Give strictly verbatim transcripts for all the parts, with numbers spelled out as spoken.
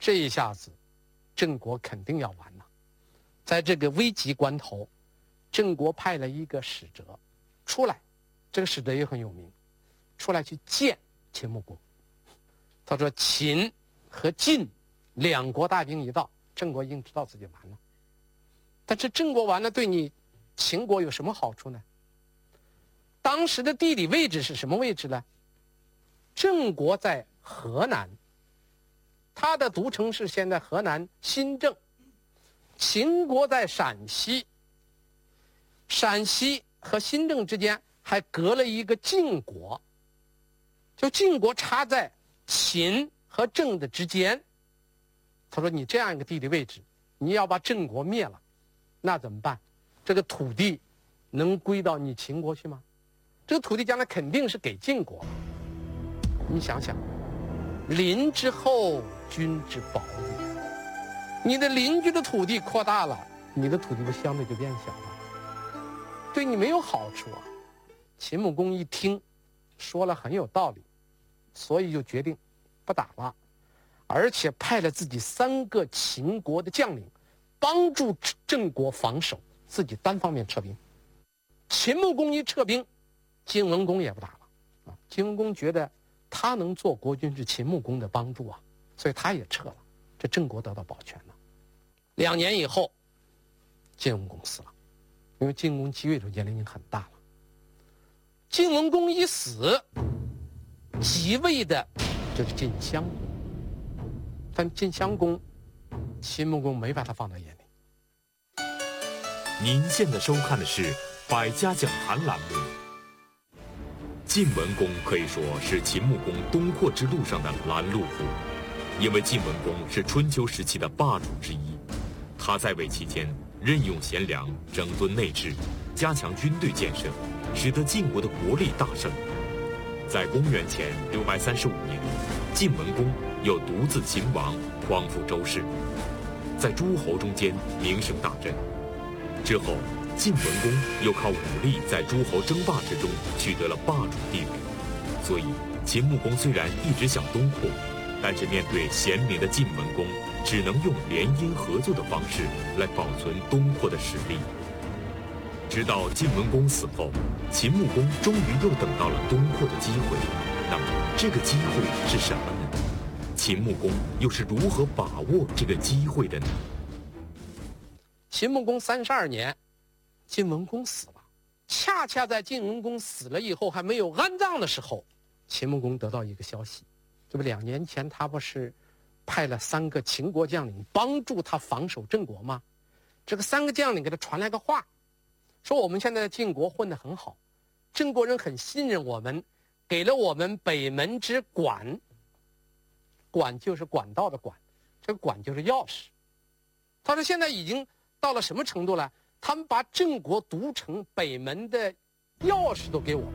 这一下子，郑国肯定要完了。在这个危急关头，郑国派了一个使者出来，这个使者也很有名，出来去见秦穆公。他说：“秦和晋两国大兵一到，郑国已经知道自己完了。但是郑国完了，对你秦国有什么好处呢？当时的地理位置是什么位置呢？郑国在河南，它的都城是现在河南新郑。秦国在陕西，陕西和新郑之间还隔了一个晋国，就晋国插在秦和郑的之间。他说：“你这样一个地理位置，你要把郑国灭了，那怎么办？这个土地能归到你秦国去吗？这个土地将来肯定是给晋国。你想想，邻之厚，君之薄也。你的邻居的土地扩大了，你的土地不相对就变小了，对你没有好处啊。”秦穆公一听，说了很有道理，所以就决定不打了，而且派了自己三个秦国的将领帮助郑国防守，自己单方面撤兵。秦穆公一撤兵，晋文公也不打了啊。晋文公觉得他能做国君是秦穆公的帮助啊，所以他也撤了，这郑国得到保全了。两年以后，晋文公死了，因为晋文公继位的年龄已经很大了。晋文公一死，即位的就是晋襄公，但晋襄公，秦穆公没把他放在眼里。 您现在收看的是《百家讲坛》栏目。晋文公可以说是秦穆公东扩之路上的拦路虎，因为晋文公是春秋时期的霸主之一。他在位期间，任用贤良，整顿内治，加强军队建设，使得晋国的国力大盛。在公元前六百三十五年，晋文公又独自秦王，匡复周室，在诸侯中间名声大振。之后，晋文公又靠武力在诸侯争霸之中取得了霸主地位。所以，秦穆公虽然一直想东扩，但是面对贤明的晋文公，只能用联姻合作的方式来保存东扩的实力。直到晋文公死后，秦穆公终于又等到了东扩的机会。那么，这个机会是什么呢？秦穆公又是如何把握这个机会的呢？ 秦穆公三十二年，晋文公死了。恰恰在晋文公死了以后，还没有安葬的时候，秦穆公得到一个消息，这不两年前他不是派了三个秦国将领帮助他防守郑国吗？这个三个将领给他传来个话，说我们现在在晋国混得很好，郑国人很信任我们，给了我们北门之管，管就是管道的管，这个管就是钥匙。他说现在已经到了什么程度了？他们把郑国都城北门的钥匙都给我们，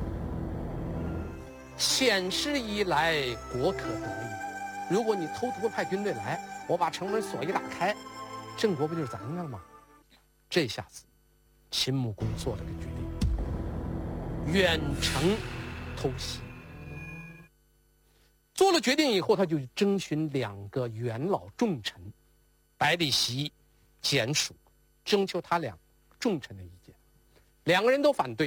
显示以来，国可得也。如果你偷偷派军队来，我把城门锁一打开，郑国不就是咱的了吗？这下子，秦穆公做了个决定，远程偷袭。做了决定以后，他就征询两个元老重臣，百里奚、简属，征求他俩重臣的意见。两个人都反对，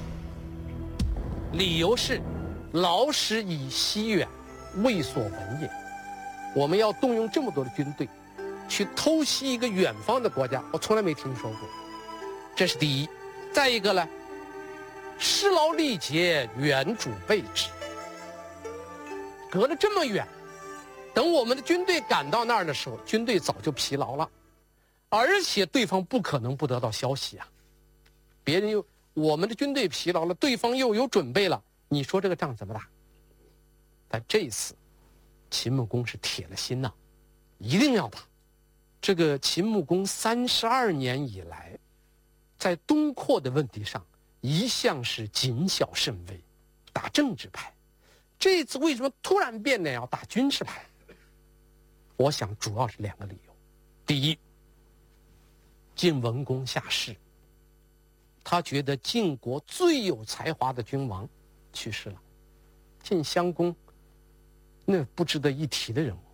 理由是劳师以西远，未所闻也。我们要动用这么多的军队去偷袭一个远方的国家，我从来没听说过，这是第一。再一个呢，失劳力竭，远主备之。隔了这么远，等我们的军队赶到那儿的时候，军队早就疲劳了，而且对方不可能不得到消息啊。别人又我们的军队疲劳了，对方又有准备了，你说这个仗怎么打？但这一次，秦穆公是铁了心呐、啊，一定要打。这个秦穆公三十二年以来，在东扩的问题上，一向是谨小慎微，打政治牌。这次为什么突然变得要打军事牌？我想主要是两个理由。第一，晋文公下世，他觉得晋国最有才华的君王去世了，晋襄公那不值得一提的人物，